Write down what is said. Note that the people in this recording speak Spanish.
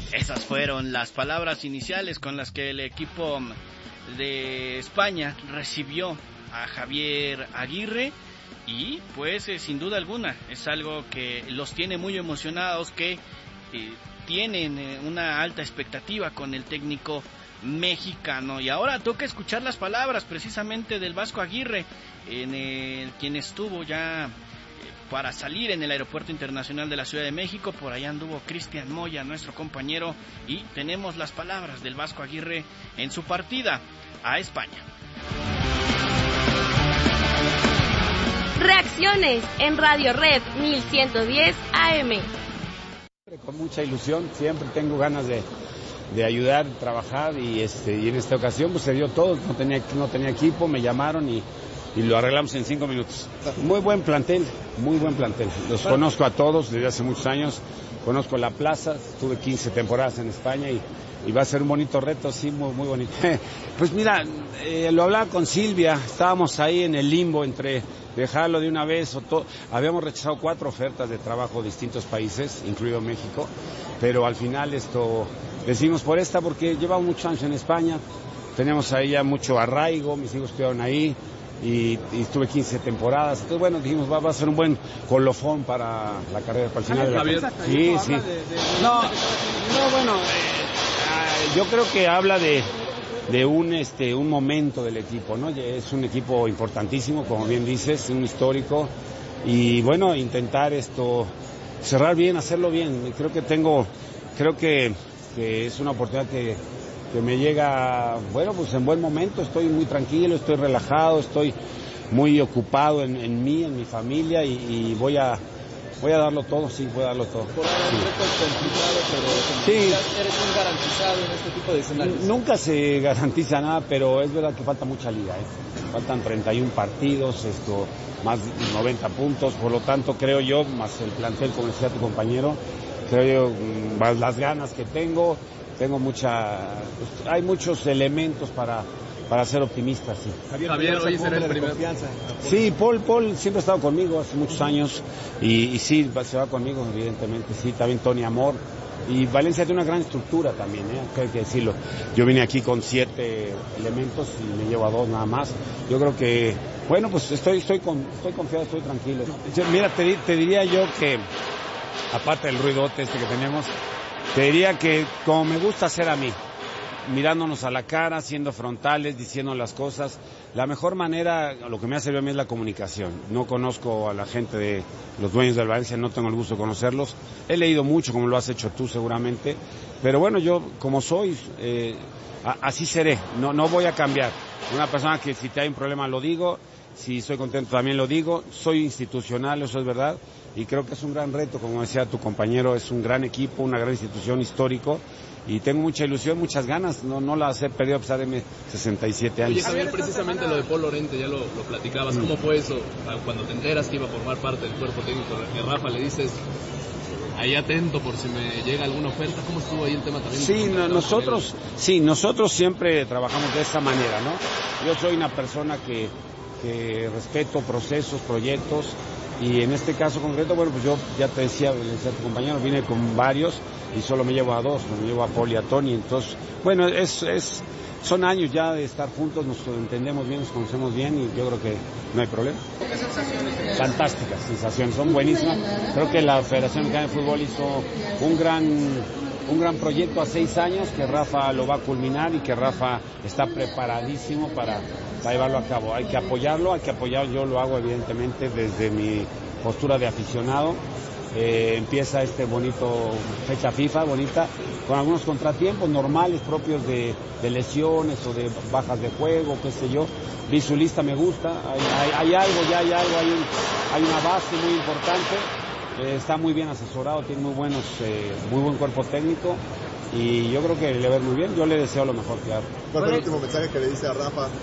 Esas fueron las palabras iniciales con las que el equipo de España recibió a Javier Aguirre y pues sin duda alguna es algo que los tiene muy emocionados, que tienen una alta expectativa con el técnico mexicano. Y ahora toca escuchar las palabras precisamente del Vasco Aguirre, quien estuvo ya para salir en el Aeropuerto Internacional de la Ciudad de México. Por allá anduvo Cristian Moya, nuestro compañero, y tenemos las palabras del Vasco Aguirre en su partida a España. Reacciones en Radio Red 1110 AM. Con mucha ilusión, siempre tengo ganas de ayudar, trabajar y en esta ocasión pues se dio todo, no tenía equipo, me llamaron y lo arreglamos en 5 minutos. Muy buen plantel, los conozco a todos desde hace muchos años, conozco la plaza, tuve 15 temporadas en España y va a ser un bonito reto, sí, muy bonito. Pues mira, lo hablaba con Silvia, estábamos ahí en el limbo entre dejarlo de una vez o todo. Habíamos rechazado 4 ofertas de trabajo de distintos países, incluido México, pero al final decidimos por esta porque llevamos muchos años en España, tenemos ahí ya mucho arraigo, mis hijos estuvieron ahí y estuve 15 temporadas, entonces bueno, dijimos va a ser un buen colofón para la carrera, para el final de la carrera. Sí. No, bueno, yo creo que habla de un momento del equipo, ¿no? Es un equipo importantísimo, como bien dices, un histórico, y bueno, intentar cerrar bien, hacerlo bien. Creo que es una oportunidad que me llega, bueno, pues en buen momento. Estoy muy tranquilo, estoy relajado, estoy muy ocupado en mí, en mi familia, y voy a darlo todo, sí, voy a darlo todo. Por ahora un reto complicado, pero sí, eres un garantizado en este tipo de escenarios. Nunca se garantiza nada, pero es verdad que falta mucha liga, Faltan 31 partidos, más de 90 puntos, por lo tanto creo yo, más el plantel, como decía tu compañero, creo yo, más las ganas que tengo hay muchos elementos para ser optimista, sí. Javier, hoy será el primer. Sí, Paul siempre ha estado conmigo hace muchos años y sí, se va conmigo, evidentemente, sí, también Tony Amor. Y Valencia tiene una gran estructura también, hay que decirlo. Yo vine aquí con 7 elementos y me llevo a 2 nada más. Yo creo que, bueno, pues estoy confiado, estoy tranquilo. Mira, te diría yo que, aparte del ruidote que tenemos, te diría que como me gusta hacer a mí, mirándonos a la cara, siendo frontales, diciendo las cosas. La mejor manera, lo que me ha servido a mí es la comunicación. No conozco a la gente de los dueños del Valencia, no tengo el gusto de conocerlos. He leído mucho, como lo has hecho tú seguramente, pero bueno, yo como soy, así seré, no voy a cambiar. Una persona que si te hay un problema lo digo, si estoy contento también lo digo, soy institucional, eso es verdad, y creo que es un gran reto, como decía tu compañero, es un gran equipo, una gran institución histórico, y tengo mucha ilusión, muchas ganas, no las he perdido a pesar de mis 67 años. Oye, Javier, precisamente lo de Paul Lorente, ya lo platicabas, ¿cómo fue eso? Cuando te enteras que iba a formar parte del cuerpo técnico de Rafa, le dices, ahí atento por si me llega alguna oferta, ¿cómo estuvo ahí el tema también? Sí, nosotros siempre trabajamos de esa manera, ¿no? Yo soy una persona que respeto procesos, proyectos, y en este caso concreto, bueno, pues yo ya te decía, a tu compañero, vine con varios y solo me llevo a 2, me llevo a Paul y a Tony, entonces, bueno, son años ya de estar juntos, nos entendemos bien, nos conocemos bien y yo creo que no hay problema. ¿Qué sensaciones? Fantásticas sensaciones, son buenísimas. Creo que la Federación Mexicana de Fútbol hizo un gran proyecto a 6 años, que Rafa lo va a culminar y que Rafa está preparadísimo para llevarlo a cabo. Hay que apoyarlo, yo lo hago evidentemente desde mi postura de aficionado. Empieza bonito fecha FIFA, bonita, con algunos contratiempos normales propios de lesiones o de bajas de juego, qué sé yo. Vi su lista, me gusta, hay una base muy importante, está muy bien asesorado, tiene muy buen cuerpo técnico y yo creo que le va a ir muy bien. Yo le deseo lo mejor, claro. ¿Cuál fue el último mensaje que le dice a Rafa